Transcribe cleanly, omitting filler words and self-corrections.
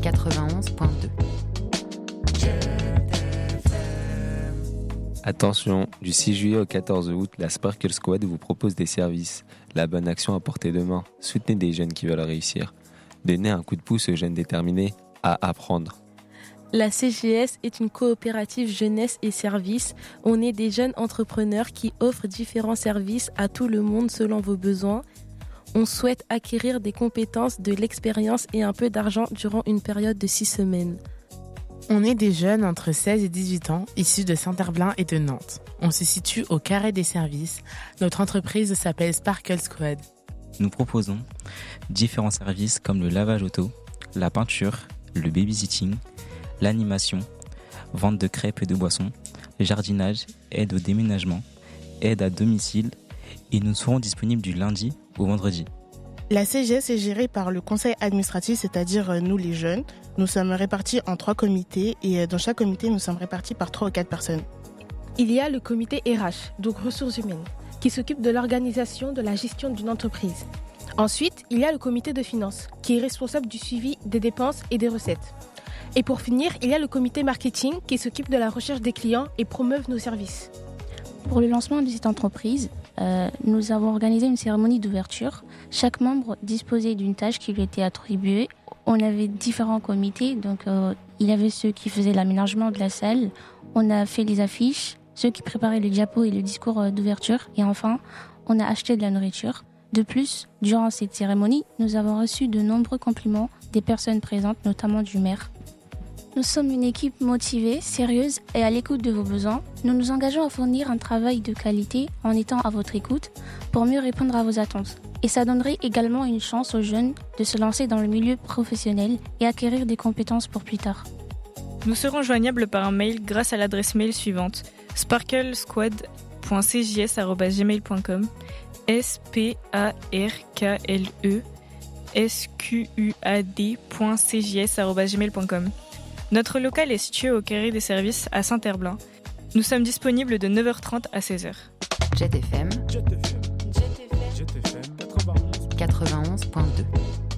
91.2. Attention, du 6 juillet au 14 août, la Sparkle Squad vous propose des services. La bonne action à portée de main. Soutenez des jeunes qui veulent réussir. Donnez un coup de pouce aux jeunes déterminés à apprendre. La CGS est une coopérative jeunesse et services. On est des jeunes entrepreneurs qui offrent différents services à tout le monde selon vos besoins. On souhaite acquérir des compétences, de l'expérience et un peu d'argent durant une période de 6 semaines. On est des jeunes entre 16 et 18 ans, issus de Saint-Herblain et de Nantes. On se situe au carré des services. Notre entreprise s'appelle Sparkle Squad. Nous proposons différents services comme le lavage auto, la peinture, le babysitting, l'animation, vente de crêpes et de boissons, jardinage, aide au déménagement, aide à domicile et nous serons disponibles du lundi au vendredi. La CGS est gérée par le conseil administratif, c'est-à-dire nous les jeunes. Nous sommes répartis en 3 comités et dans chaque comité, nous sommes répartis par 3 ou 4 personnes. Il y a le comité RH, donc ressources humaines, qui s'occupe de l'organisation de la gestion d'une entreprise. Ensuite, il y a le comité de finances, qui est responsable du suivi des dépenses et des recettes. Et pour finir, il y a le comité marketing, qui s'occupe de la recherche des clients et promeuve nos services. Pour le lancement de cette entreprise, nous avons organisé une cérémonie d'ouverture. Chaque membre disposait d'une tâche qui lui était attribuée. On avait différents comités, donc il y avait ceux qui faisaient l'aménagement de la salle. On a fait les affiches, ceux qui préparaient le diapo et le discours d'ouverture. Et enfin, on a acheté de la nourriture. De plus, durant cette cérémonie, nous avons reçu de nombreux compliments des personnes présentes, notamment du maire. Nous sommes une équipe motivée, sérieuse et à l'écoute de vos besoins. Nous nous engageons à fournir un travail de qualité en étant à votre écoute pour mieux répondre à vos attentes. Et ça donnerait également une chance aux jeunes de se lancer dans le milieu professionnel et acquérir des compétences pour plus tard. Nous serons joignables par un mail grâce à l'adresse mail suivante: sparklesquad.cjs@gmail.com sparklesquad.cjs@gmail.com. Notre local est situé au carré des services à Saint-Herblain. Nous sommes disponibles de 9h30 à 16h. Jet FM 91.2.